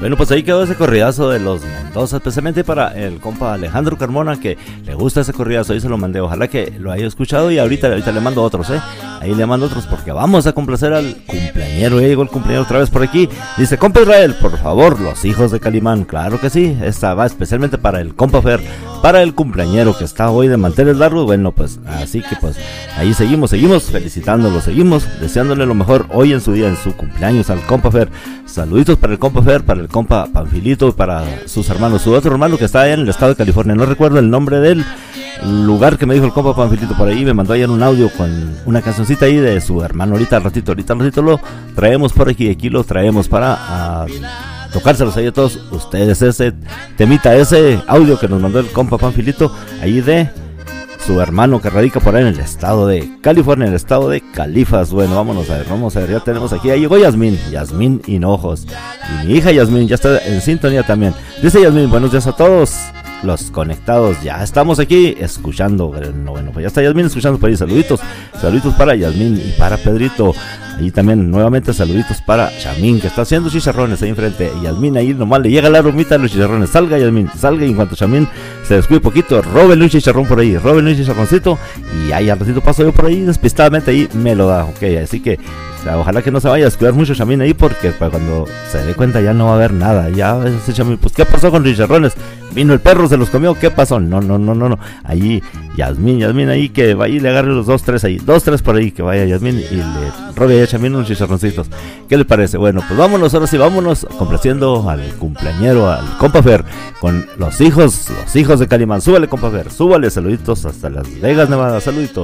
Bueno, pues ahí quedó ese corridazo de los Mendoza, especialmente para el compa Alejandro Carmona, que le gusta ese corridazo. Ahí se lo mandé, ojalá que lo haya escuchado. Y ahorita le mando otros, ahí le mando otros, porque vamos a complacer al cumpleañero. Ya llegó el cumpleañero otra vez por aquí. Dice: compa Israel, por favor, los hijos de Calimán. Claro que sí, esta va especialmente para el compa Fer, para el cumpleañero que está hoy de manteles largos. Bueno, pues así que pues ahí seguimos felicitándolo, seguimos deseándole lo mejor hoy en su día, en su cumpleaños, al compa Fer. Saluditos para el compa Fer, para el compa Panfilito, para sus hermanos, su otro hermano que está allá en el estado de California. No recuerdo el nombre del lugar que me dijo el compa Panfilito por ahí. Me mandó ayer un audio con una cancioncita ahí de su hermano. Ahorita al ratito lo traemos por aquí lo traemos para tocárselos ahí a todos ustedes, ese temita, ese audio que nos mandó el compa Panfilito ahí de su hermano que radica por ahí en el estado de California, en el estado de Califas. Bueno, vamos a ver, ya tenemos aquí, ahí llegó Yasmín Hinojos, y mi hija Yasmín ya está en sintonía también. Dice Yasmín: buenos días a todos los conectados, ya estamos aquí escuchando. Bueno, pues ya está Yasmín escuchando por ahí. Saluditos para Yasmín y para Pedrito. Ahí también nuevamente saluditos para Chamín, que está haciendo chicharrones ahí enfrente. Y Yasmín ahí nomás le llega la aromita de los chicharrones. Salga Yasmín, salga, y en cuanto Chamín se descuide poquito, róbenle un chicharrón por ahí, róbenle un chicharroncito, y ahí al ratito paso yo por ahí despistadamente, ahí me lo da, ok. Así que ojalá que no se vaya a descuidar mucho Chamín ahí, porque para cuando se dé cuenta ya no va a haber nada. Ya ese Chamín, pues ¿qué pasó con los chicharrones? Vino el perro, se los comió, ¿qué pasó? No. Ahí Yasmín ahí que vaya y le agarre los 2-3 por ahí, que vaya Yasmín y le robe a Chamín unos chicharroncitos. ¿Qué le parece? Bueno, pues vámonos, ahora sí, vámonos complaciendo al cumpleañero, al compa Fer, con los hijos de Calimán. Súbale, compa Fer, súbale, saluditos hasta Las Vegas, Nevada, saluditos.